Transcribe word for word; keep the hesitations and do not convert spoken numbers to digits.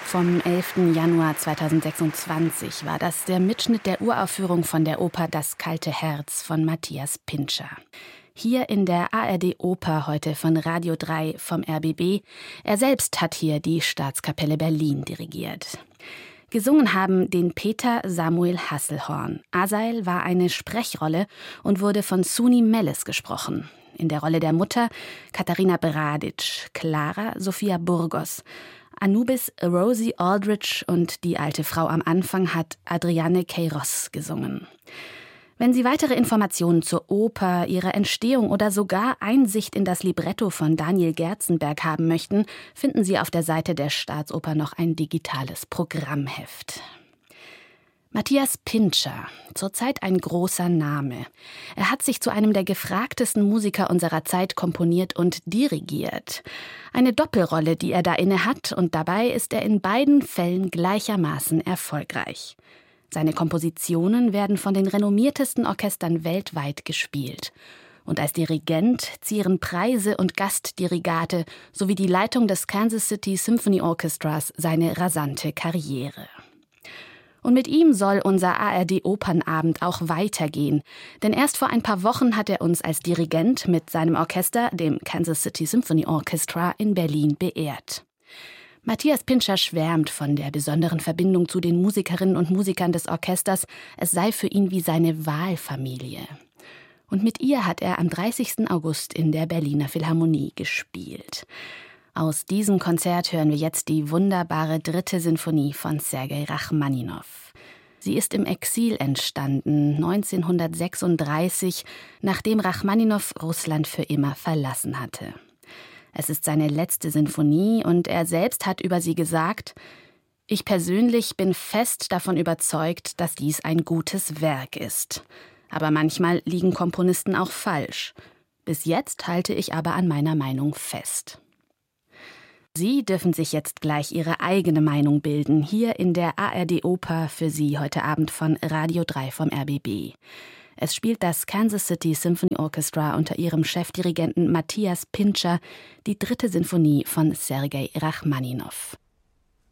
Vom elften Januar zweitausendsechsundzwanzig war das der Mitschnitt der Uraufführung von der Oper Das kalte Herz von Matthias Pintscher. Hier in der A R D-Oper heute von Radio drei vom R B B. Er selbst hat hier die Staatskapelle Berlin dirigiert. Gesungen haben den Peter Samuel Hasselhorn. Asael war eine Sprechrolle und wurde von Suni Melles gesprochen. In der Rolle der Mutter Katharina Bradic, Clara Sophia Burgos, Anubis Rosie Aldrich und die alte Frau am Anfang hat Adriane Queiroz gesungen. Wenn Sie weitere Informationen zur Oper, ihrer Entstehung oder sogar Einsicht in das Libretto von Daniel Gerzenberg haben möchten, finden Sie auf der Seite der Staatsoper noch ein digitales Programmheft. Matthias Pintscher, zurzeit ein großer Name. Er hat sich zu einem der gefragtesten Musiker unserer Zeit komponiert und dirigiert. Eine Doppelrolle, die er da inne hat, und dabei ist er in beiden Fällen gleichermaßen erfolgreich. Seine Kompositionen werden von den renommiertesten Orchestern weltweit gespielt. Und als Dirigent zieren Preise und Gastdirigate sowie die Leitung des Kansas City Symphony Orchestras seine rasante Karriere. Und mit ihm soll unser A R D-Opernabend auch weitergehen. Denn erst vor ein paar Wochen hat er uns als Dirigent mit seinem Orchester, dem Kansas City Symphony Orchestra, in Berlin beehrt. Matthias Pintscher schwärmt von der besonderen Verbindung zu den Musikerinnen und Musikern des Orchesters. Es sei für ihn wie seine Wahlfamilie. Und mit ihr hat er am dreißigsten August in der Berliner Philharmonie gespielt. Aus diesem Konzert hören wir jetzt die wunderbare dritte Sinfonie von Sergei Rachmaninow. Sie ist im Exil entstanden, neunzehnhundertsechsunddreißig, nachdem Rachmaninow Russland für immer verlassen hatte. Es ist seine letzte Sinfonie und er selbst hat über sie gesagt: Ich persönlich bin fest davon überzeugt, dass dies ein gutes Werk ist. Aber manchmal liegen Komponisten auch falsch. Bis jetzt halte ich aber an meiner Meinung fest. Sie dürfen sich jetzt gleich Ihre eigene Meinung bilden, hier in der A R D-Oper für Sie heute Abend von Radio drei vom R B B. Es spielt das Kansas City Symphony Orchestra unter ihrem Chefdirigenten Matthias Pintscher die dritte Sinfonie von Sergei Rachmaninow.